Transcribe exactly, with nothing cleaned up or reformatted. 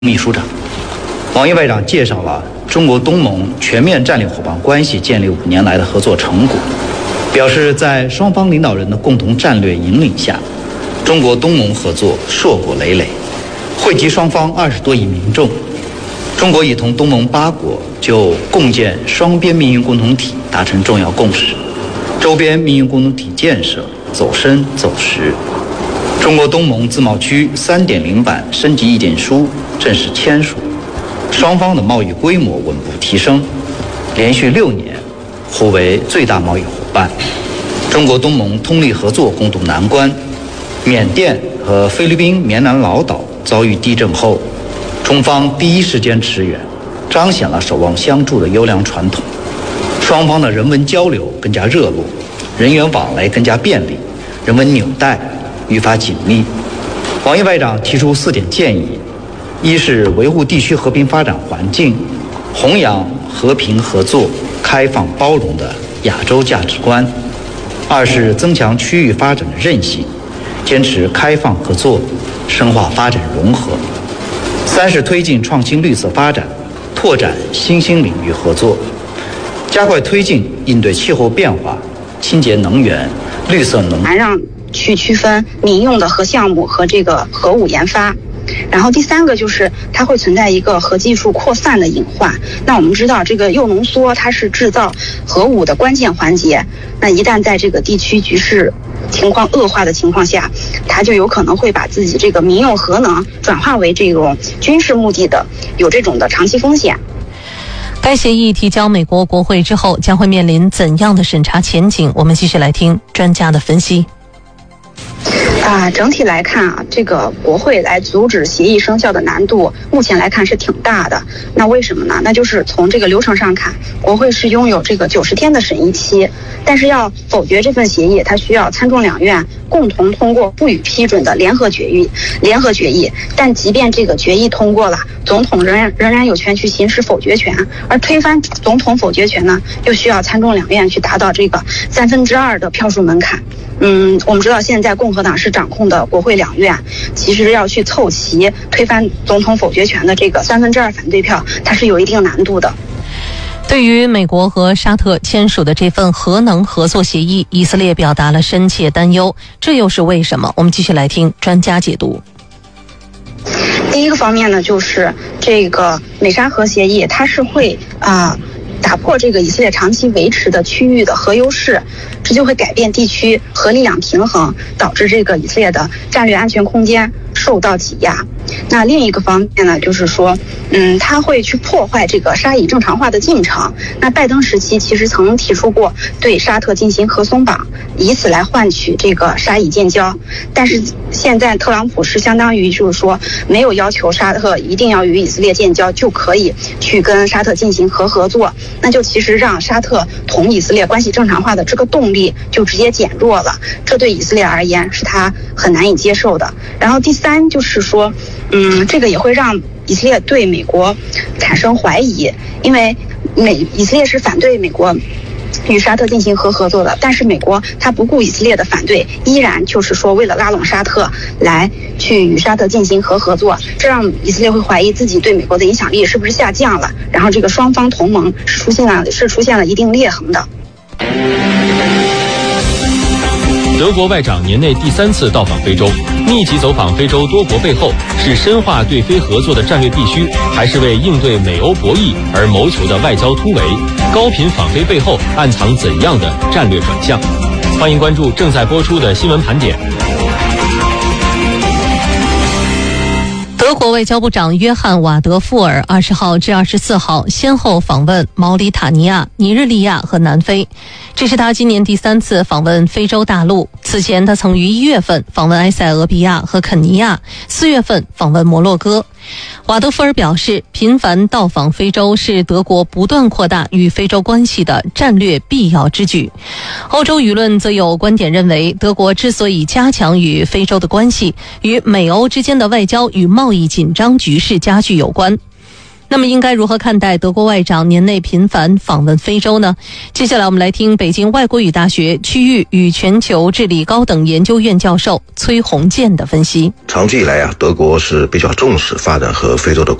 秘书长。王毅外长介绍了中国东盟全面战略伙伴关系建立五年来的合作成果，表示在双方领导人的共同战略引领下，中国东盟合作硕果累累，惠及双方二十多亿民众。中国已同东盟八国就共建双边命运共同体达成重要共识，周边命运共同体建设走深走实。中国东盟自贸区 三点零 版升级意见书正式签署，双方的贸易规模稳步提升，连续六年互为最大贸易伙伴。中国东盟通力合作共度难关。缅甸和菲律宾棉兰老岛遭遇地震后，中方第一时间驰援，彰显了守望相助的优良传统。双方的人文交流更加热络，人员往来更加便利，人文纽带愈发紧密。王毅外长提出四点建议：一是维护地区和平发展环境，弘扬和平合作、开放包容的亚洲价值观；二是增强区域发展的韧性，坚持开放合作，深化发展融合；三是推进创新绿色发展，拓展新兴领域合作，加快推进应对气候变化、清洁能源、绿色能源。 让去区分民用的核项目和这个核武研发。然后第三个就是它会存在一个核技术扩散的隐患。那我们知道这个铀浓缩它是制造核武的关键环节，那一旦在这个地区局势情况恶化的情况下，它就有可能会把自己这个民用核能转化为这种军事目的的，有这种的长期风险。 该协议提交美国国会之后将会面临怎样的审查前景？我们继续来听专家的分析。 啊，整体来看啊，这个国会来阻止协议生效的难度，目前来看是挺大的。那为什么呢？那就是从这个流程上看，国会是拥有这个九十天的审议期，但是要否决这份协议，它需要参众两院共同通过不予批准的联合决议。联合决议，但即便这个决议通过了，总统仍然仍然有权去行使否决权，而推翻总统否决权呢，又需要参众两院去达到这个三分之二的票数门槛。嗯，我们知道现在共和党是掌控的国会两院，其实要去凑齐推翻总统否决权的这个三分之二反对票，它是有一定难度的。 对于美国和沙特签署的这份核能合作协议，以色列表达了深切担忧，这又是为什么？我们继续来听专家解读。 第一个方面呢，就是这个美沙核协议，它是会啊、呃、打破这个以色列长期维持的区域的核优势，这就会改变地区核力量平衡，导致这个以色列的战略安全空间受到挤压。那另一个方面呢，就是说，嗯，它会去破坏这个沙以正常化的进程。那拜登时期其实曾提出过对沙特进行核松绑，以此来换取这个沙以建交。但是现在特朗普是相当于就是说，没有要求沙特一定要与以色列建交就可以去跟沙特进行核合作，那就其实让沙特同以色列关系正常化的这个动力就直接减弱了，这对以色列而言是他很难以接受的。然后第三就是说，嗯，这个也会让以色列对美国产生怀疑，因为美以色列是反对美国与沙特进行核合作的，但是美国他不顾以色列的反对，依然就是说为了拉拢沙特来去与沙特进行核合作，这让以色列会怀疑自己对美国的影响力是不是下降了，然后这个双方同盟是出现了是出现了一定裂痕的。 德国外长年内第三次到访非洲，密集走访非洲多国背后，是深化对非合作的战略必须，还是为应对美欧博弈而谋求的外交突围？高频访非背后暗藏怎样的战略转向？欢迎关注正在播出的新闻盘点。 德国外交部长约翰·瓦德富尔二十号至二十四号先后访问毛里塔尼亚、尼日利亚和南非，这是他今年第三次访问非洲大陆。此前他曾于一月份访问埃塞俄比亚和肯尼亚，四月份访问摩洛哥。瓦德富尔表示，频繁到访非洲是德国不断扩大与非洲关系的战略必要之举。欧洲舆论则有观点认为，德国之所以加强与非洲的关系，与美欧之间的外交与贸易紧张局势加剧有关。 那么应该如何看待德国外长年内频繁访问非洲呢？接下来我们来听北京外国语大学区域与全球治理高等研究院教授崔洪建的分析。 长期以来啊，德国是比较重视发展和非洲的